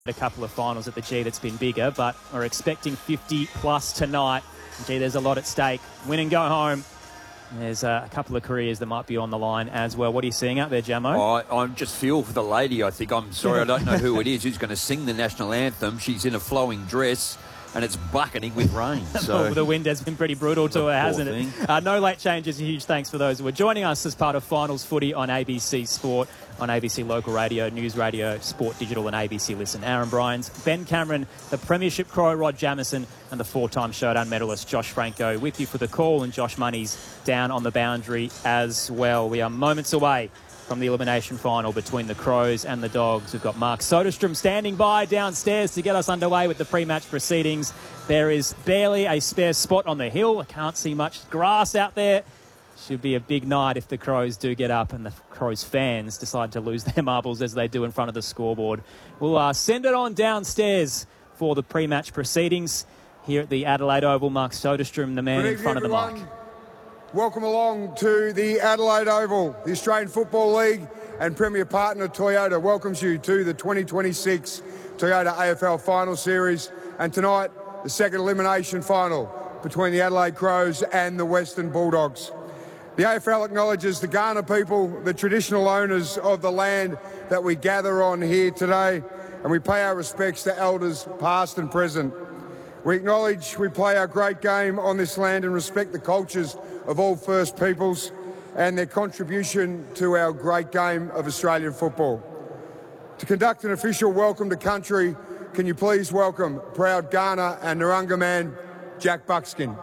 a couple of finals at the G that's been bigger, but we're expecting 50 plus tonight. Gee, there's a lot at stake. Win and go home. There's a couple of careers that might be on the line as well. What are you seeing out there, Jamo? I just feel for the lady, I think. I'm sorry, I don't know who it is who's going to sing the national anthem. She's in a flowing dress and it's bucketing with rain. So the wind has been pretty brutal to her, hasn't it? No late changes. A huge thanks for those who are joining us as part of Finals Footy on ABC Sport, on ABC Local Radio, News Radio, Sport Digital and ABC Listen. Aaron Bryans, Ben Cameron, the Premiership Crow, Rod Jamieson, and the four-time Showdown medalist Josh Franco with you for the call, and Josh Money's down on the boundary as well. We are moments away from the elimination final between the Crows and the Dogs. We've got Mark Soderstrom standing by downstairs to get us underway with the pre-match proceedings. There is barely a spare spot on the hill. I can't see much grass out there. Should be a big night if the Crows do get up and the Crows fans decide to lose their marbles as they do in front of the scoreboard. We'll send it on downstairs for the pre-match proceedings here at the Adelaide Oval. Mark Soderstrom, the man in front of the mic. Welcome along to the Adelaide Oval. The Australian Football League and Premier Partner Toyota welcomes you to the 2026 Toyota AFL Final Series, and tonight the second elimination final between the Adelaide Crows and the Western Bulldogs. The AFL acknowledges the Kaurna people, the traditional owners of the land that we gather on here today, and we pay our respects to elders past and present. We acknowledge we play our great game on this land and respect the cultures of all First Peoples and their contribution to our great game of Australian football. To conduct an official welcome to country, can you please welcome proud Kaurna and Narungga man, Jack Buckskin.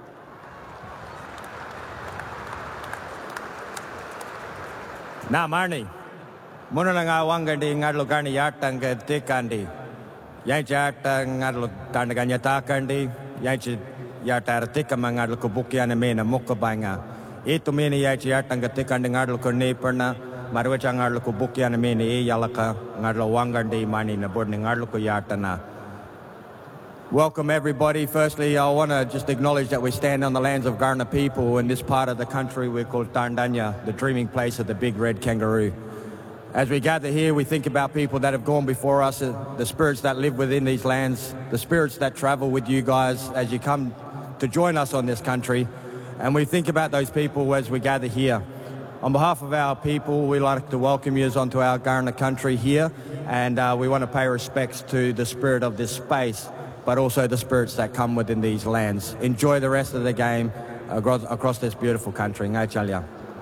Na Marnie, muna nga wangandi ngadlo karni yatang tikandi. Yancha ngadlo karni takandi, yancha yatar tikama ngadlo kubukiana mena mukabanga. Itu meni yancha yatang tikandi ngadlo kurni perna, marwacha ngadlo kubukiana meni yalaka ngadlo wangandi mani na burning ngadlo kuyatana. Welcome everybody. Firstly, I want to just acknowledge that we stand on the lands of Kaurna people in this part of the country we call Tarndanya, the dreaming place of the big red kangaroo. As we gather here, we think about people that have gone before us, the spirits that live within these lands, the spirits that travel with you guys as you come to join us on this country. And we think about those people as we gather here. On behalf of our people, we'd like to welcome you onto our Kaurna country here, and we want to pay respects to the spirit of this space, but also the spirits that come within these lands. Enjoy the rest of the game across this beautiful country. Ngai chalia.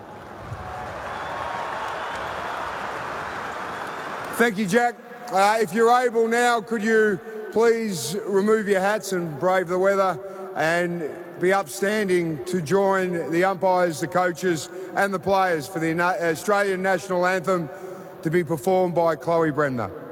Thank you, Jack. If you're able now, could you please remove your hats and brave the weather and be upstanding to join the umpires, the coaches and the players for the Australian National Anthem to be performed by Chloe Bremner.